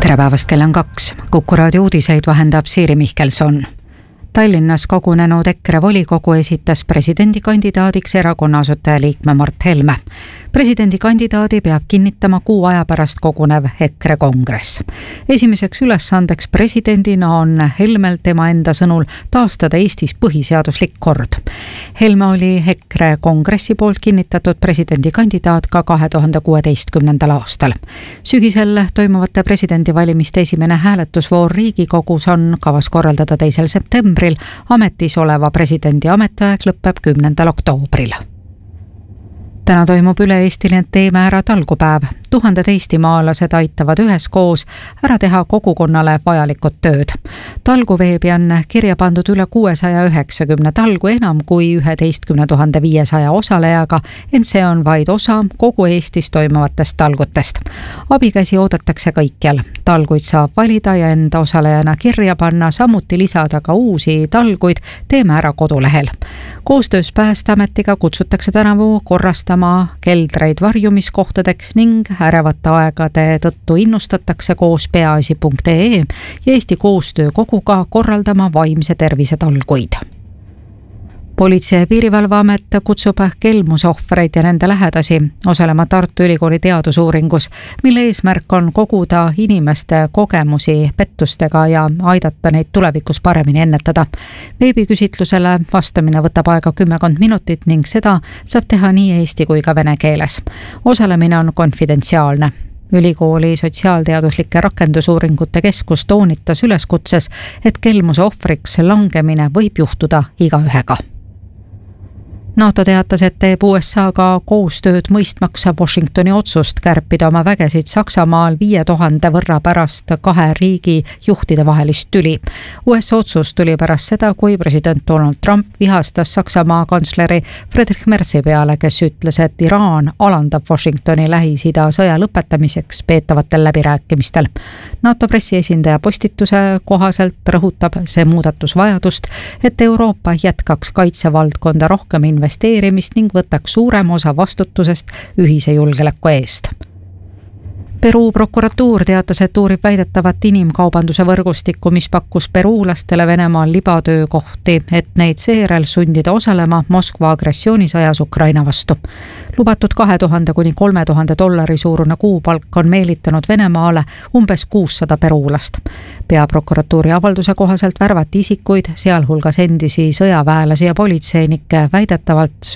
Tere päevast, kell on 2. Kuku raadio uudiseid vahendab Siiri Mihkelson. Tallinnas kogunenud EKRE volikogu esitas presidendikandidaadiks erakonna asutajaliikme Mart Helme. Presidendikandidaadi peab kinnitama kuu aja pärast kogunev EKRE kongress. Esimeseks ülesandeks presidendina on Helmel tema enda sõnul taastada Eestis põhiseaduslik kord. Helme oli EKRE kongressi poolt kinnitatud presidendikandidaat ka 2016. aastal. Sügisel toimuvate presidendivalimiste esimene hääletusvoor Riigikogus on kavas korraldada 2. septembril. Ametis oleva presidendi ametiaeg lõpeb 10. oktoobril. Täna toimub üle-eestiline Teeme ära talgupäev. Tuhanded eestimaalased aitavad üheskoos ära teha kogukonnale vajalikud tööd. Talguveebi on kirja pandud üle 690 talgu enam kui 11 500 osalejaga, ent see on vaid osa kogu Eestis toimuvatest talgutest. Abikäsi oodatakse kõikjal. Talguid saab valida ja enda osalejana kirja panna, samuti lisada ka uusi talguid Teeme ära kodulehel. Koostöös Päästeametiga kutsutakse tänavu korrastama keldreid varjumiskohtadeks ning ärevate aegade tõttu innustatakse koos peaasi.ee ja Eesti Koostöökoguga korraldama vaimse tervise talguid. Politsei- ja Piirivalveamet kutsub kelmusohvreid ja nende lähedasi osalema Tartu Ülikooli teadusuuringus, mille eesmärk on koguda inimeste kogemusi pettustega ja aidata neid tulevikus paremini ennetada. Veebiküsitlusele vastamine võtab aega 10 minutit ning seda saab teha nii eesti kui ka vene keeles. Osalemine on konfidentsiaalne. Ülikooli sotsiaalteaduslike rakendusuuringute keskus toonitas üleskutses, et kelmuse ohvriks langemine võib juhtuda igaühega. NATO teatas, et teeb USA-ga koostööd mõistmaks Washingtoni otsust kärpida oma vägesid Saksamaal 5000 võrra pärast kahe riigi juhtide vahelist tüli. USA otsus tuli pärast seda, kui president Donald Trump vihastas Saksamaa kantsleri Friedrich Merzi peale, kes ütles, et Iraan alandab Washingtoni Lähis-Ida sõja lõpetamiseks peetavatel läbirääkimistel. NATO pressiesindaja postituse kohaselt rõhutab see muudatus vajadust, et Euroopa jätkaks kaitsevaldkonda rohkem investeerimist ning võtaks suurema osa vastutusest ühise julgeoleku eest. Peruu prokuratuur teatas, et uurib väidetavat inimkaubanduse võrgustikku, mis pakkus peruulastele Venemaal libatöökohti, et neid seejärel sundida osalema Moskva agressioonisõjas Ukraina vastu. Lubatud 2000 kuni 3000 dollari suurune kuupalk on meelitanud Venemaale umbes 600 peruulast. Peaprokuratuuri avalduse kohaselt värvati isikuid, sealhulgas endisi sõjaväelasi ja politseinikke väidetavalt